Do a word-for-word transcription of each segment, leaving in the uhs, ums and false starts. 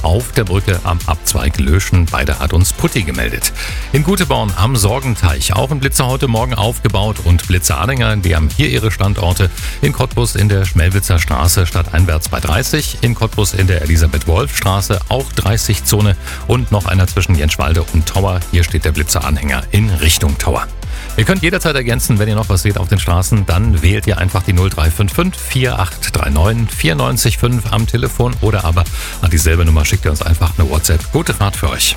auf der Brücke am Abzweig Löschen. Beide hat uns Putti gemeldet. In Guteborn am Sorgenteich auch ein Blitzer heute Morgen aufgebaut und Blitzer-Anhänger, die haben hier ihre Standorte. In Cottbus in der Schmelwitzer Straße stadteinwärts bei dreißig, in Cottbus in der Elisabeth-Wolf-Straße auch dreißig Zone und noch einer zwischen Jenschwalde und Tauer. Hier steht der Blitzer-Anhänger in Richtung Tauer. Ihr könnt jederzeit ergänzen, wenn ihr noch was seht auf den Straßen, dann wählt ihr einfach die null drei fünf fünf vier acht drei neun vier neun fünf am Telefon oder aber an dieselbe Nummer schickt ihr uns einfach eine WhatsApp. Gute Fahrt für euch.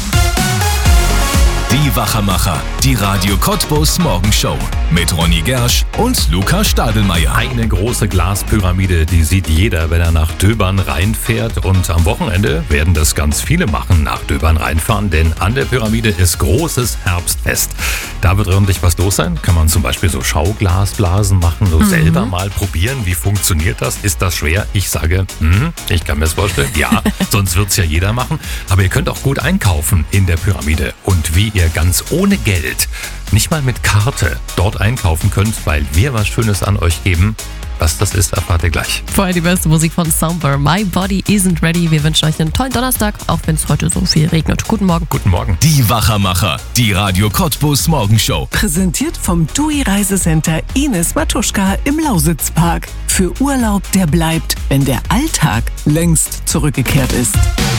Die Wachermacher, die Radio Cottbus Morgenshow mit Ronny Gersch und Luca Stadelmeier. Eine große Glaspyramide, die sieht jeder, wenn er nach Döbern reinfährt. Und am Wochenende werden das ganz viele machen, nach Döbern reinfahren, denn an der Pyramide ist großes Herbstfest. Da wird ordentlich was los sein. Kann man zum Beispiel so Schauglasblasen machen, so mhm. selber mal probieren. Wie funktioniert das? Ist das schwer? Ich sage, hm, ich kann mir das vorstellen. Ja, sonst wird es ja jeder machen. Aber ihr könnt auch gut einkaufen in der Pyramide. Und wie ihr ganz ohne Geld, nicht mal mit Karte, dort einkaufen könnt, weil wir was Schönes an euch geben. Was das ist, erfahrt ihr gleich. Vorher die beste Musik von Soundbar, My Body Isn't Ready. Wir wünschen euch einen tollen Donnerstag, auch wenn es heute so viel regnet. Guten Morgen. Guten Morgen. Die Wachermacher, die Radio Cottbus Morgenshow. Präsentiert vom T U I Reisecenter Ines Matuschka im Lausitzpark. Für Urlaub, der bleibt, wenn der Alltag längst zurückgekehrt ist.